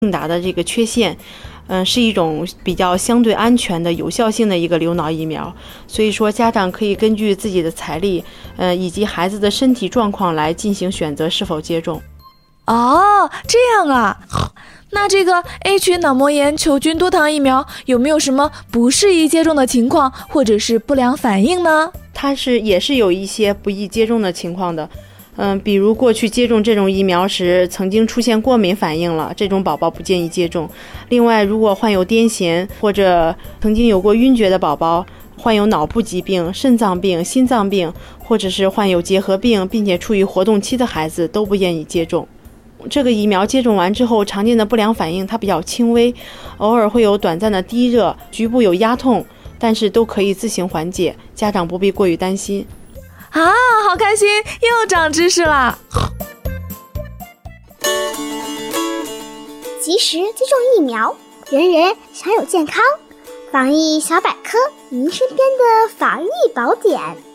应答的这个缺陷，是一种比较相对安全的有效性的一个流脑疫苗。所以说家长可以根据自己的财力，以及孩子的身体状况来进行选择是否接种。 哦，这样啊。那这个 A 群脑膜炎球菌多糖疫苗有没有什么不适宜接种的情况或者是不良反应呢？ 它也是有一些不宜接种的情况的。比如过去接种这种疫苗时曾经出现过敏反应了，这种宝宝不建议接种。另外，如果患有癫痫或者曾经有过晕厥的宝宝，患有脑部疾病、肾脏病、心脏病，或者是患有结核病并且处于活动期的孩子都不建议接种。这个疫苗接种完之后，常见的不良反应它比较轻微，偶尔会有短暂的低热，局部有压痛，但是都可以自行缓解，家长不必过于担心。 啊，好开心，又长知识了。 及时接种疫苗，人人享有健康。防疫小百科，您身边的防疫宝典。